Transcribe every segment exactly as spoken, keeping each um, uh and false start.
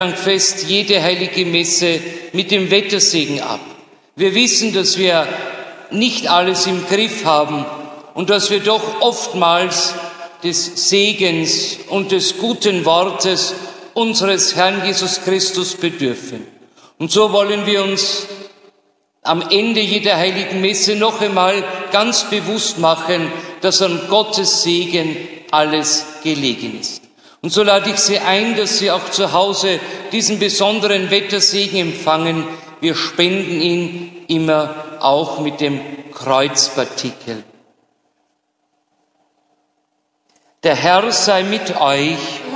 fest jede heilige Messe mit dem Wettersegen ab. Wir wissen, dass wir nicht alles im Griff haben und dass wir doch oftmals des Segens und des guten Wortes unseres Herrn Jesus Christus bedürfen. Und so wollen wir uns am Ende jeder heiligen Messe noch einmal ganz bewusst machen, dass an Gottes Segen alles gelegen ist. Und so lade ich Sie ein, dass Sie auch zu Hause diesen besonderen Wettersegen empfangen. Wir spenden ihn immer auch mit dem Kreuzpartikel. Der Herr sei mit euch.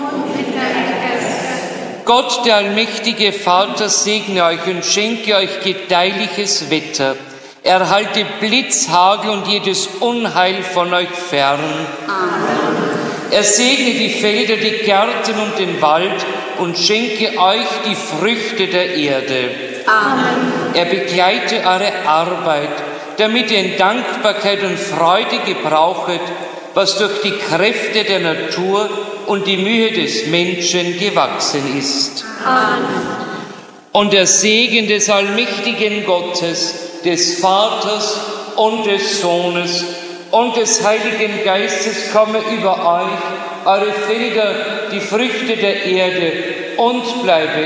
Gott, der allmächtige Vater, segne euch und schenke euch gedeihliches Wetter. Erhalte Blitz, Hagel und jedes Unheil von euch fern. Amen. Er segne die Felder, die Gärten und den Wald und schenke euch die Früchte der Erde. Amen. Er begleite eure Arbeit, damit ihr in Dankbarkeit und Freude gebrauchet, was durch die Kräfte der Natur und die Mühe des Menschen gewachsen ist. Amen. Und der Segen des allmächtigen Gottes, des Vaters und des Sohnes und des Heiligen Geistes komme über euch, eure Felder, die Früchte der Erde, und bleibe